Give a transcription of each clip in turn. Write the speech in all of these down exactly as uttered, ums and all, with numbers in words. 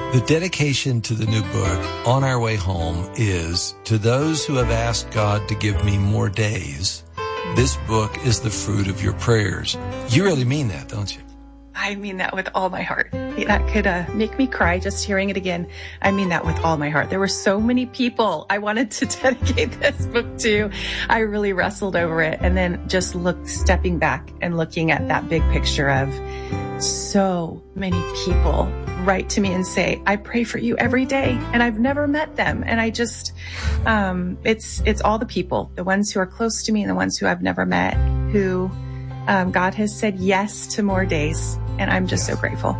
The dedication to the new book, On Our Way Home, is, to those who have asked God to give me more days, this book is the fruit of your prayers. You really mean that, don't you? I mean that with all my heart. That could uh, make me cry just hearing it again. I mean that with all my heart. There were so many people I wanted to dedicate this book to. I really wrestled over it, and then just look, stepping back and looking at that big picture of so many people write to me and say, I pray for you every day, and I've never met them. And I just, um, it's, it's all the people, the ones who are close to me and the ones who I've never met, who, um, God has said yes to more days. And I'm just yes. so grateful.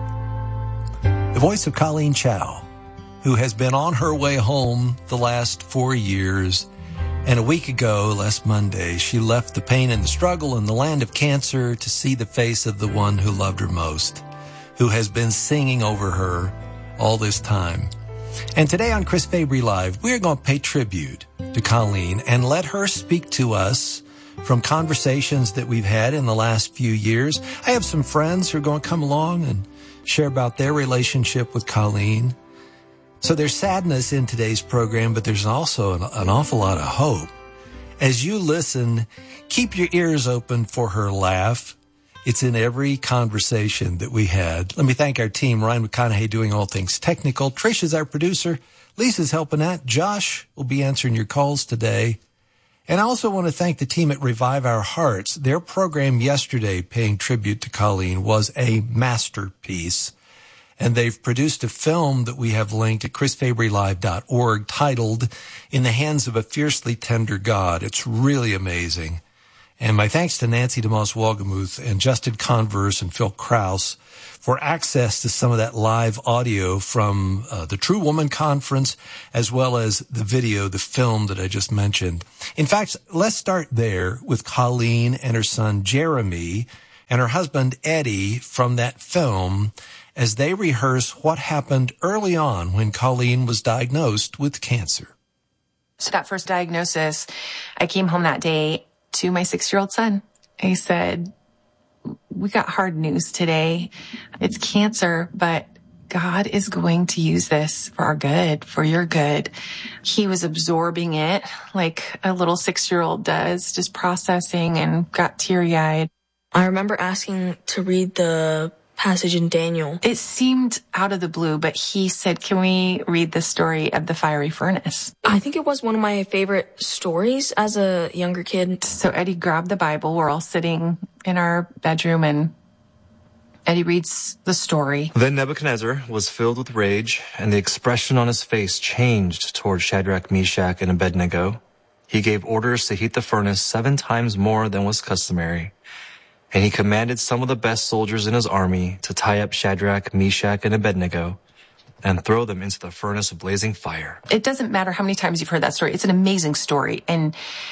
The voice of Colleen Chow, who has been on her way home the last four years. And a week ago, last Monday, she left the pain and the struggle in the land of cancer to see the face of the one who loved her most, who has been singing over her all this time. And today on Chris Fabry Live, we're going to pay tribute to Colleen and let her speak to us from conversations that we've had in the last few years. I have some friends who are going to come along and share about their relationship with Colleen. So there's sadness in today's program, but there's also an, an awful lot of hope. As you listen, keep your ears open for her laugh. It's in every conversation that we had. Let me thank our team, Ryan McConaughey doing all things technical. Trisha's our producer. Lisa's helping out. Josh will be answering your calls today. And I also want to thank the team at Revive Our Hearts. Their program yesterday, paying tribute to Colleen, was a masterpiece. And they've produced a film that we have linked at chris fabry live dot org titled In the Hands of a Fiercely Tender God. It's really amazing. And my thanks to Nancy DeMoss Wolgemuth and Justin Converse and Phil Krause for access to some of that live audio from uh, the True Woman Conference, as well as the video, the film that I just mentioned. In fact, let's start there with Colleen and her son Jeremy and her husband Eddie from that film as they rehearse what happened early on when Colleen was diagnosed with cancer. So that first diagnosis, I came home that day to my six-year-old son. I said, we got hard news today. It's cancer, but God is going to use this for our good, for your good. He was absorbing it like a little six-year-old does, just processing, and got teary-eyed. I remember asking to read the passage in Daniel. It seemed out of the blue, but he said, can we read the story of the fiery furnace? I think it was one of my favorite stories as a younger kid. So Eddie grabbed the Bible. We're all sitting in our bedroom, and Eddie reads the story. Then Nebuchadnezzar was filled with rage, and the expression on his face changed toward Shadrach, Meshach, and Abednego. He gave orders to heat the furnace seven times more than was customary. And he commanded some of the best soldiers in his army to tie up Shadrach, Meshach, and Abednego and throw them into the furnace of blazing fire. It doesn't matter how many times you've heard that story. It's an amazing story. And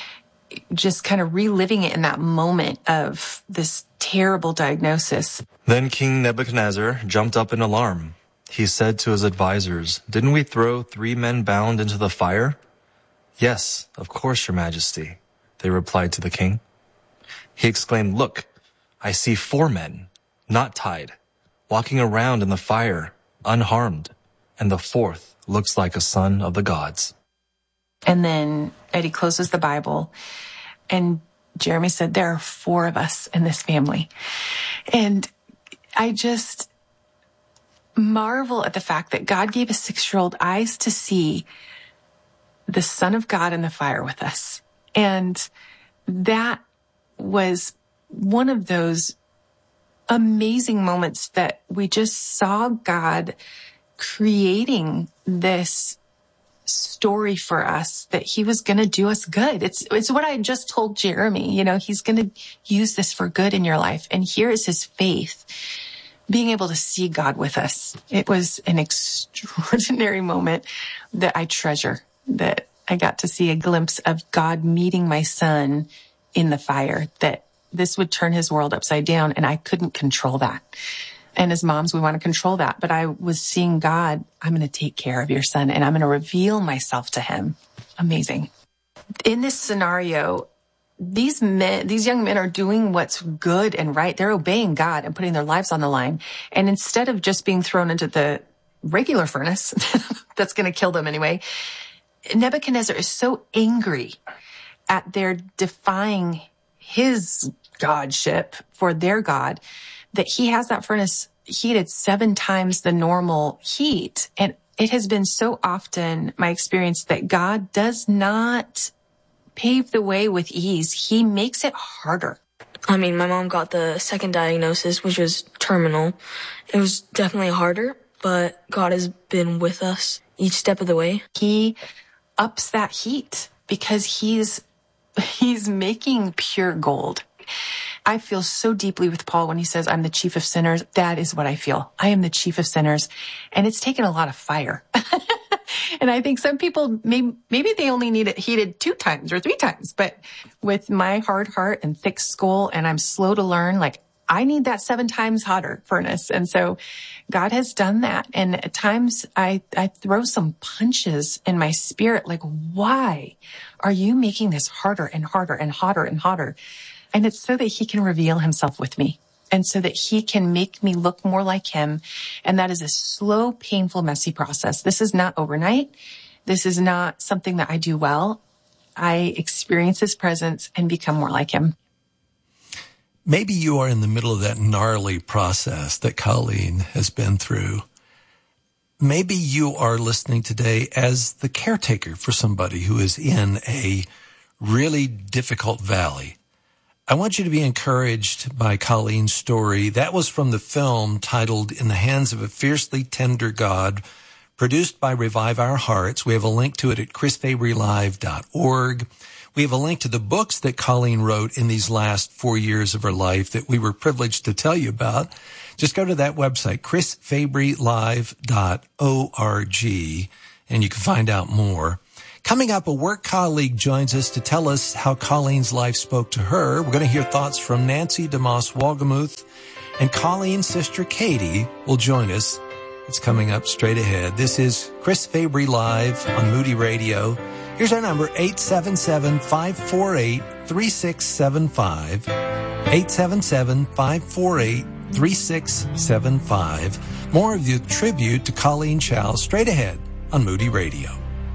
just kind of reliving it in that moment of this terrible diagnosis. Then King Nebuchadnezzar jumped up in alarm. He said to his advisors, didn't we throw three men bound into the fire? Yes, of course, Your Majesty, they replied to the king. He exclaimed, look, I see four men, not tied, walking around in the fire, unharmed, and the fourth looks like a son of the gods. And then Eddie closes the Bible, and Jeremy said, there are four of us in this family. And I just marvel at the fact that God gave a six-year-old eyes to see the Son of God in the fire with us. And that was one of those amazing moments that we just saw God creating this story for us, that he was going to do us good. It's, it's what I just told Jeremy, you know, he's going to use this for good in your life. And here is his faith, being able to see God with us. It was an extraordinary moment that I treasure, that I got to see a glimpse of God meeting my son in the fire, that this would turn his world upside down, and I couldn't control that. And as moms, we want to control that. But I was seeing God, I'm going to take care of your son, and I'm going to reveal myself to him. Amazing. In this scenario, these men, these young men are doing what's good and right. They're obeying God and putting their lives on the line. And instead of just being thrown into the regular furnace that's going to kill them anyway. Nebuchadnezzar is so angry at their defying his godship for their God that he has that furnace heated seven times the normal heat. And it has been so often my experience that God does not pave the way with ease. He makes it harder. I mean, my mom got the second diagnosis, which was terminal. It was definitely harder, but God has been with us each step of the way. He ups that heat because he's, he's making pure gold. I feel so deeply with Paul when he says, I'm the chief of sinners. That is what I feel. I am the chief of sinners. And it's taken a lot of fire. And I think some people, maybe, maybe they only need it heated two times or three times. But with my hard heart and thick skull, and I'm slow to learn, like I need that seven times hotter furnace. And so God has done that. And at times I, I throw some punches in my spirit, like, why are you making this harder and harder and hotter and hotter? And it's so that he can reveal himself with me and so that he can make me look more like him. And that is a slow, painful, messy process. This is not overnight. This is not something that I do well. I experience his presence and become more like him. Maybe you are in the middle of that gnarly process that Colleen has been through. Maybe you are listening today as the caretaker for somebody who is in a really difficult valley. I want you to be encouraged by Colleen's story. That was from the film titled In the Hands of a Fiercely Tender God, produced by Revive Our Hearts. We have a link to it at chris fabry live dot org. We have a link to the books that Colleen wrote in these last four years of her life that we were privileged to tell you about. Just go to that website, chris fabry live dot org, and you can find out more. Coming up, a work colleague joins us to tell us how Colleen's life spoke to her. We're going to hear thoughts from Nancy DeMoss Wolgemuth, and Colleen's sister Katie will join us. It's coming up straight ahead. This is Chris Fabry Live on Moody Radio. Here's our number, eight seven seven, five four eight, three six seven five, eight seven seven, five four eight, three six seven five. More of the tribute to Colleen Chau straight ahead on Moody Radio.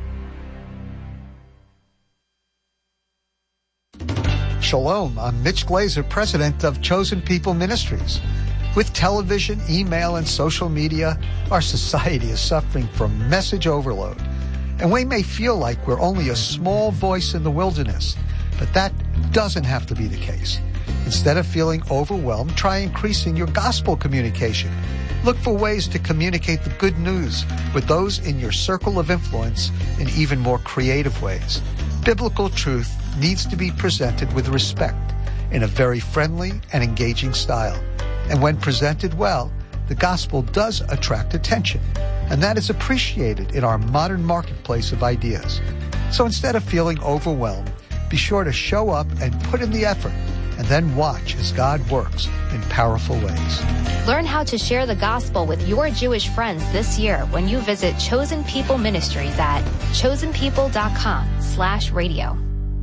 Shalom, I'm Mitch Glazer, president of Chosen People Ministries. With television, email, and social media, our society is suffering from message overload. And we may feel like we're only a small voice in the wilderness, but that doesn't have to be the case. Instead of feeling overwhelmed, try increasing your gospel communication. Look for ways to communicate the good news with those in your circle of influence in even more creative ways. Biblical truth needs to be presented with respect in a very friendly and engaging style. And when presented well, the gospel does attract attention, and that is appreciated in our modern marketplace of ideas. So instead of feeling overwhelmed, be sure to show up and put in the effort, and then watch as God works in powerful ways. Learn how to share the gospel with your Jewish friends this year when you visit Chosen People Ministries at chosenpeople.com slash radio.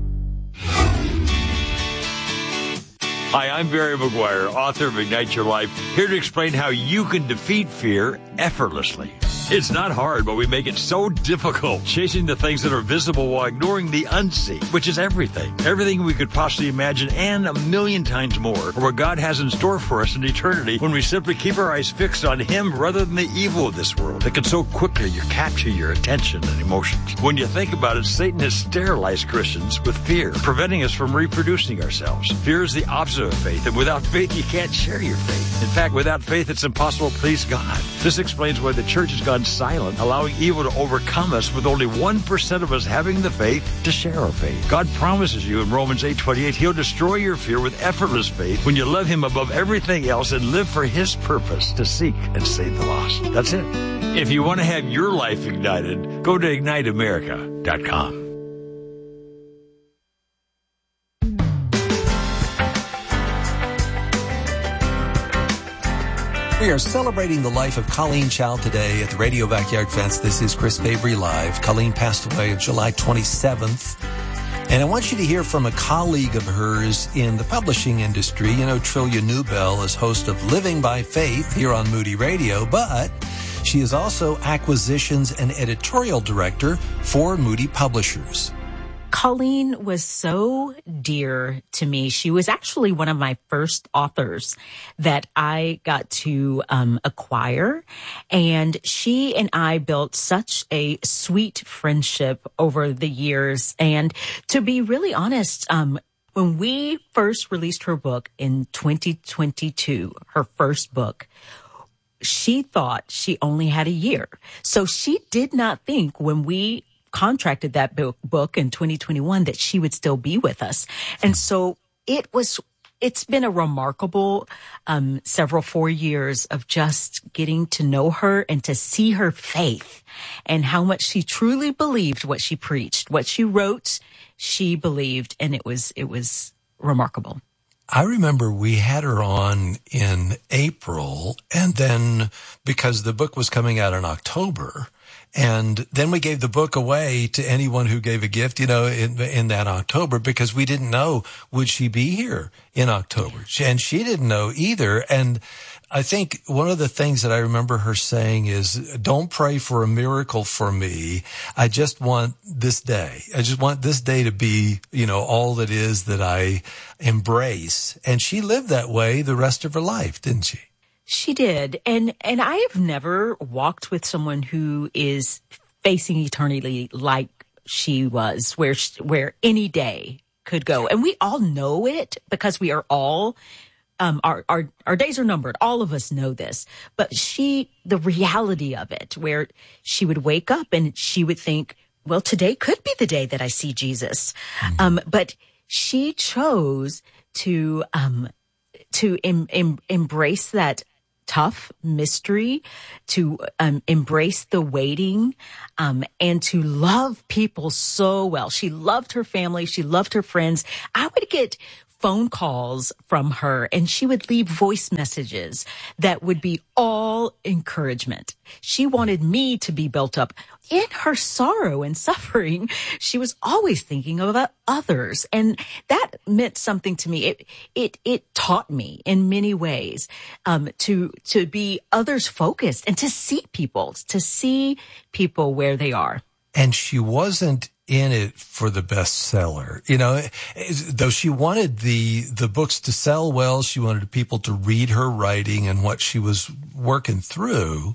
Hi, I'm Barry McGuire, author of Ignite Your Life, here to explain how you can defeat fear effortlessly. It's not hard, but we make it so difficult, chasing the things that are visible while ignoring the unseen, which is everything. Everything we could possibly imagine and a million times more, or what God has in store for us in eternity when we simply keep our eyes fixed on Him rather than the evil of this world that can so quickly capture your attention and emotions. When you think about it, Satan has sterilized Christians with fear, preventing us from reproducing ourselves. Fear is the opposite of faith, and without faith, you can't share your faith. In fact, without faith, it's impossible to please God. This explains why the church has gone silent, allowing evil to overcome us with only one percent of us having the faith to share our faith. God promises you in Romans eight twenty-eight, He'll destroy your fear with effortless faith when you love Him above everything else and live for His purpose to seek and save the lost. That's it. If you want to have your life ignited, go to ignite america dot com. We are celebrating the life of Colleen Chau today at the Radio Backyard Fence. This is Chris Fabry Live. Colleen passed away on July twenty-seventh. And I want you to hear from a colleague of hers in the publishing industry. You know, Trillia Newbell is host of Living by Faith here on Moody Radio, but She is also acquisitions and editorial director for Moody Publishers. Colleen was so dear to me. She was actually one of my first authors that I got to um, acquire. And she and I built such a sweet friendship over the years. And to be really honest, um, when we first released her book in twenty twenty-two, her first book, she thought she only had a year. So she did not think when we contracted that book in twenty twenty-one that she would still be with us. And so it was, it's been a remarkable, um, several four years of just getting to know her and to see her faith and how much she truly believed what she preached, what she wrote, she believed, and it was, it was remarkable. I remember we had her on in April, and then because the book was coming out in October, and then we gave the book away to anyone who gave a gift, you know, in, in that October, because we didn't know, would she be here in October? And she didn't know either. And I think one of the things that I remember her saying is, don't pray for a miracle for me. I just want this day. I just want this day to be, you know, all that is that I embrace. And she lived that way the rest of her life, didn't she? She did. And, and I have never walked with someone who is facing eternity like she was, where, where any day could go. And we all know it because we are all, um, our, our, our days are numbered. All of us know this, but she, the reality of it, where she would wake up and she would think, well, today could be the day that I see Jesus. Mm-hmm. Um, but she chose to, um, to em, em, embrace that tough mystery, to um, embrace the waiting, um, and to love people so well. She loved her family. She loved her friends. I would get phone calls from her and she would leave voice messages that would be all encouragement. She wanted me to be built up in her sorrow and suffering. She was always thinking about others. And that meant something to me. It, it, it taught me in many ways, um, to, to be others focused and to see people, to see people where they are. And she wasn't in it for the bestseller, you know, though she wanted the, the books to sell well. She wanted people to read her writing and what she was working through.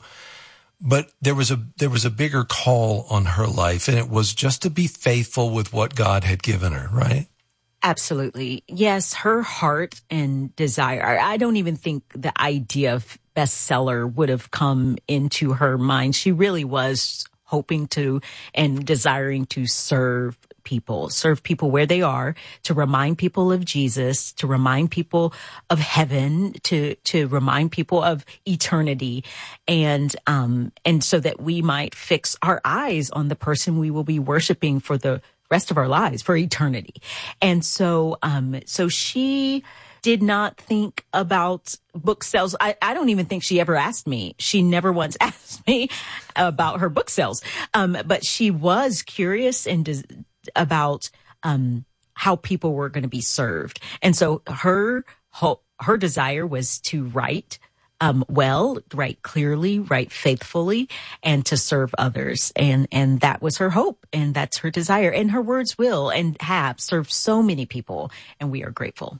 But there was a, there was a bigger call on her life, and it was just to be faithful with what God had given her, right? Absolutely. Yes. Her heart and desire. I don't even think the idea of bestseller would have come into her mind. She really was hoping to and desiring to serve people, serve people where they are, to remind people of Jesus, to remind people of heaven, to, to remind people of eternity. And, um, and so that we might fix our eyes on the person we will be worshiping for the rest of our lives, for eternity. And so, um, so she did not think about book sales. I, I don't even think she ever asked me. She never once asked me about her book sales. Um, but she was curious and des- about, um, how people were going to be served. And so her, ho- her desire was to write, um, well, write clearly, write faithfully, and to serve others. And, and that was her hope, and that's her desire. And her words will and have served so many people, and we are grateful.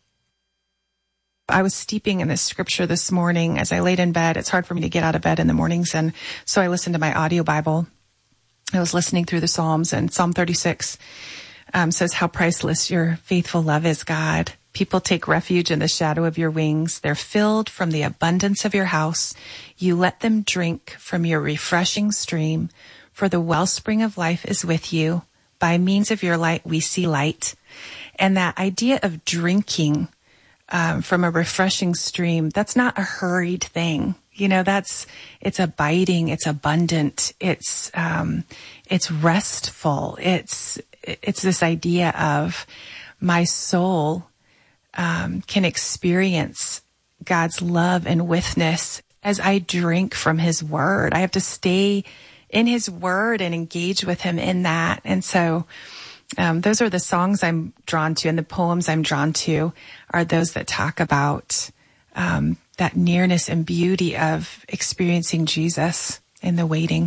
I was steeping in this scripture this morning as I laid in bed. It's hard for me to get out of bed in the mornings, and so I listened to my audio Bible. I was listening through the Psalms, and Psalm thirty-six um, says, "How priceless your faithful love is, God. People take refuge in the shadow of your wings. They're filled from the abundance of your house. You let them drink from your refreshing stream, for the wellspring of life is with you. By means of your light, we see light." And that idea of drinking Um, from a refreshing stream, that's not a hurried thing. You know, that's, it's abiding, it's abundant, it's, um, it's restful. It's, it's this idea of my soul, um, can experience God's love and witness as I drink from his word. I have to stay in his word and engage with him in that. And so, Um, those are the songs I'm drawn to, and the poems I'm drawn to are those that talk about um, that nearness and beauty of experiencing Jesus in the waiting.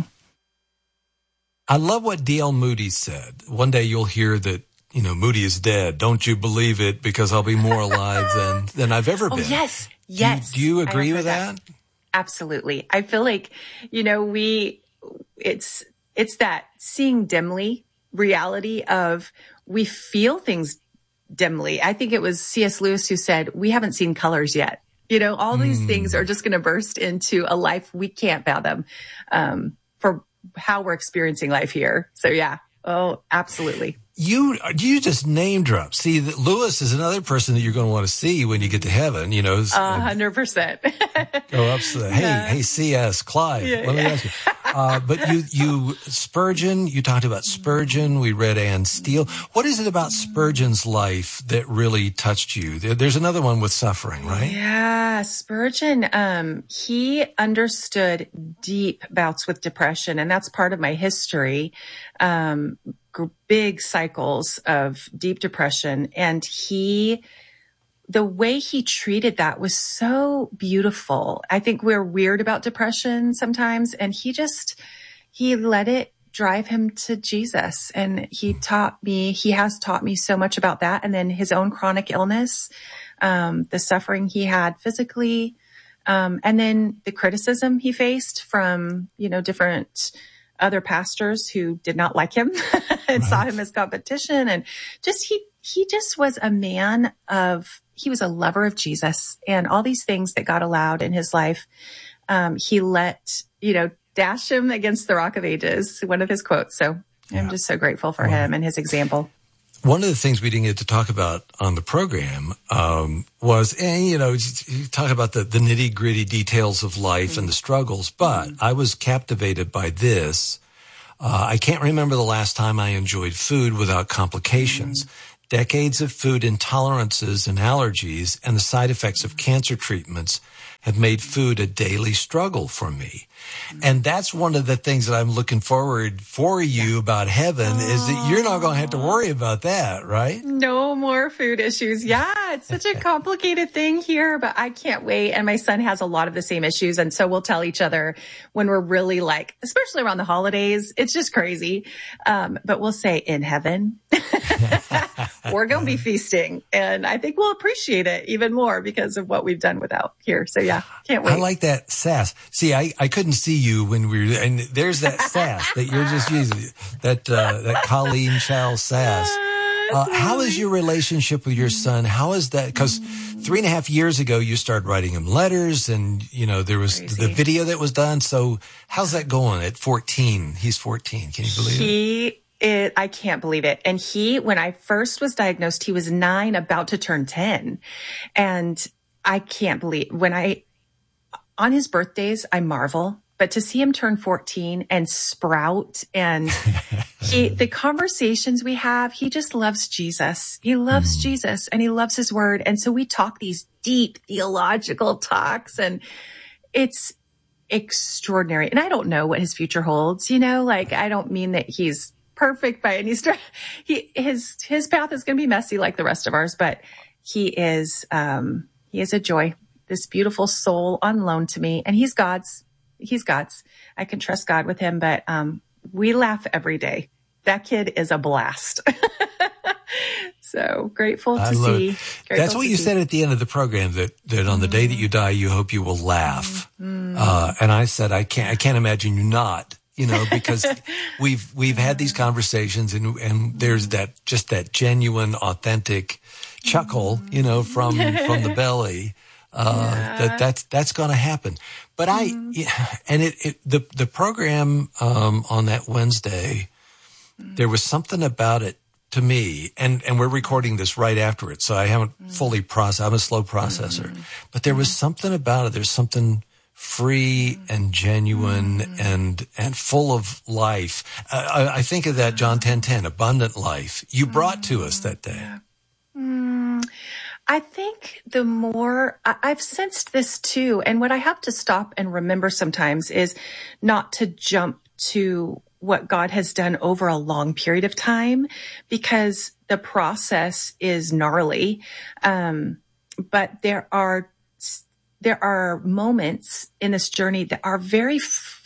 I love what D L Moody said. One day you'll hear that, you know, Moody is dead. Don't you believe it, because I'll be more alive than, than I've ever been. Oh, yes. Yes. Do you, do you agree with that? that? Absolutely. I feel like, you know, we, it's, it's that seeing dimly reality of we feel things dimly. I think it was C S Lewis who said, we haven't seen colors yet. You know, all these mm. things are just going to burst into a life we can't fathom, um, for how we're experiencing life here. So yeah. Oh, absolutely. You you just name drop. See, that Lewis is another person that you're going to want to see when you get to heaven. You know, a hundred percent. Go up to the, hey, yeah. hey, C S Clive. Yeah, let me yeah. ask you. Uh, but you you Spurgeon. You talked about Spurgeon. We read Anne Steele. What is it about Spurgeon's life that really touched you? There, there's another one with suffering, right? Yeah, Spurgeon. Um, he understood deep bouts with depression, and that's part of my history. Um, big cycles of deep depression. And he, the way he treated that was so beautiful. I think we're weird about depression sometimes. And he just, he let it drive him to Jesus. And he taught me, he has taught me so much about that. And then his own chronic illness, um, the suffering he had physically, um, and then the criticism he faced from, you know, different other pastors who did not like him and right. saw him as competition. And just, he, he just was a man of, he was a lover of Jesus, and all these things that God allowed in his life. Um, he let, you know, dash him against the rock of ages, one of his quotes. So yeah. I'm just so grateful for well, him and his example. One of the things we didn't get to talk about on the program um, was, and, you know, you talk about the, the nitty gritty details of life mm-hmm. and the struggles, but mm-hmm. I was captivated by this. Uh, I can't remember the last time I enjoyed food without complications. Mm-hmm. Decades of food intolerances and allergies and the side effects of cancer treatments have made food a daily struggle for me. And that's one of the things that I'm looking forward for you about heaven oh. is that you're not going to have to worry about that, right? No more food issues. Yeah, it's such a complicated thing here, but I can't wait. And my son has a lot of the same issues. And so we'll tell each other when we're really like, especially around the holidays, it's just crazy. Um, but we'll say in heaven, we're going to be feasting. And I think we'll appreciate it even more because of what we've done without here. So yeah, can't wait. I like that sass. See, I, I couldn't see you when we were, and there's that sass that you're just using, that, uh, that Colleen Chow sass. Uh, how is your relationship with your son? How is that? Because three and a half years ago, you started writing him letters, and, you know, there was Crazy. the video that was done. So how's that going at fourteen? He's fourteen. Can you believe he, it? It, I can't believe it. And he, when I first was diagnosed, he was nine, about to turn ten. And I can't believe when I, on his birthdays, I marvel. But to see him turn fourteen and sprout, and he, the conversations we have, he just loves Jesus. He loves mm. Jesus, and he loves his word. And so we talk these deep theological talks, and it's extraordinary. And I don't know what his future holds, you know, like I don't mean that he's perfect by any stretch. He, his, his path is going to be messy like the rest of ours, but he is, um, he is a joy, this beautiful soul on loan to me, and he's God's. He's God's. I can trust God with him, but um, we laugh every day. That kid is a blast. So grateful to see. Grateful That's what you see. said at the end of the program, that, that on the mm. day that you die, you hope you will laugh. Mm. Uh, and I said, I can't, I can't imagine you not, you know, because we've, we've had these conversations, and, and there's that, just that genuine, authentic chuckle, you know, from, from the belly. Uh, yeah. that, that's, that's going to happen. But I, mm-hmm. yeah, and it, it, the, the program, um, on that Wednesday, mm-hmm. there was something about it to me, and, and we're recording this right after it. So I haven't mm-hmm. fully processed. I'm a slow processor, mm-hmm. but there was something about it. There's something free mm-hmm. and genuine mm-hmm. and, and full of life. Uh, I, I think of that John ten ten, abundant life you brought mm-hmm. to us that day. Yeah. Mm-hmm. I think the more I've sensed this too, and what I have to stop and remember sometimes is not to jump to what God has done over a long period of time, because the process is gnarly. Um, but there are there are moments in this journey that are very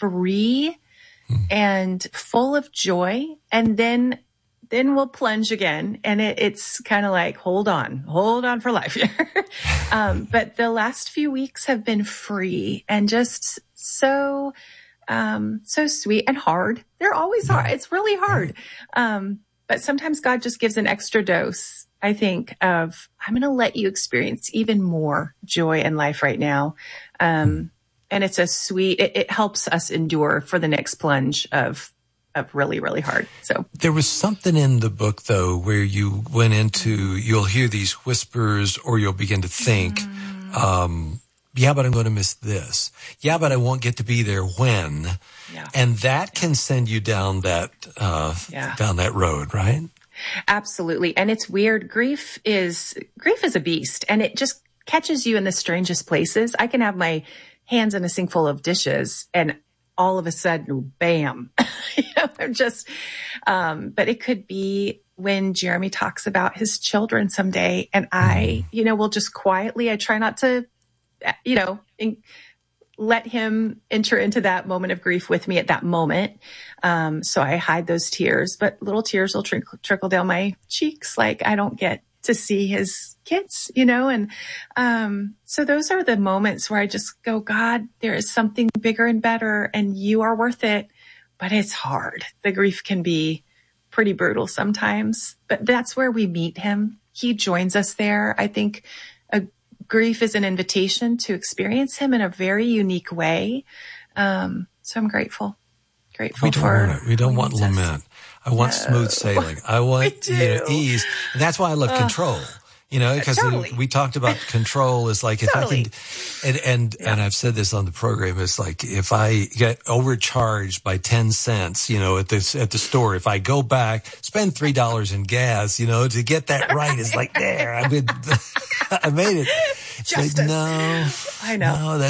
free mm. and full of joy. And then, then we'll plunge again. And it, it's kind of like, hold on, hold on for life here. um, but the last few weeks have been free and just so, um, so sweet and hard. They're always hard. It's really hard. Um, but sometimes God just gives an extra dose, I think, of, I'm going to let you experience even more joy in life right now. Um, and it's a sweet, it, it helps us endure for the next plunge of, of really, really hard. So there was something in the book though, where you went into, you'll hear these whispers or you'll begin to think, mm. um, yeah, but I'm going to miss this. Yeah, but I won't get to be there when, yeah. and that can send you down that, uh, yeah. down that road, right? Absolutely. And it's weird. Grief is, grief is a beast and it just catches you in the strangest places. I can have my hands in a sink full of dishes and all of a sudden, bam, you know, I'm just, um, but it could be when Jeremy talks about his children someday and I, you know, will just quietly, I try not to, you know, in, let him enter into that moment of grief with me at that moment. Um, so I hide those tears, but little tears will trickle, trickle down my cheeks. Like I don't get to see his kids, you know? And, um, so those are the moments where I just go, God, there is something bigger and better and you are worth it, but it's hard. The grief can be pretty brutal sometimes, but that's where we meet him. He joins us there. I think a grief is an invitation to experience him in a very unique way. Um, so I'm grateful. Grateful we don't for want it. We don't want lament. I want no. smooth sailing. I want you know, ease. And that's why I love uh, control. You know, because totally. we talked about control is like if totally. I can, and and, yeah. and I've said this on the program, it's like if I get overcharged by ten cents, you know, at the at the store, if I go back, spend three dollars in gas, you know, to get that right, it's like there, I mean, I made it. It's like, no, I know. No, that